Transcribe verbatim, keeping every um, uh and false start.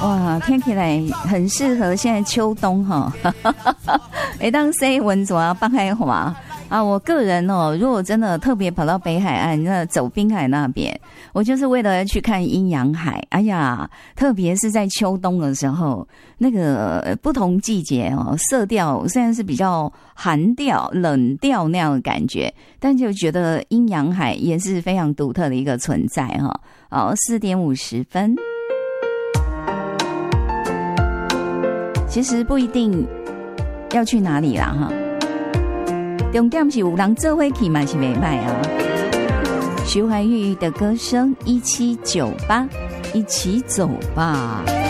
哇，听起来很适合现在秋冬哈。哎，当 say 文左啊，半海滑啊，我个人哦，如果真的特别跑到北海岸，那走滨海那边，我就是为了去看阴阳海。哎呀，特别是在秋冬的时候，那个不同季节哦，色调虽然是比较寒调、冷调那样的感觉，但就觉得阴阳海也是非常独特的一个存在哈。哦，四点五十分。其实不一定要去哪里啦哈，重点是有人做伙去嘛是袂歹啊。徐怀钰的歌声一七九八，一起走吧。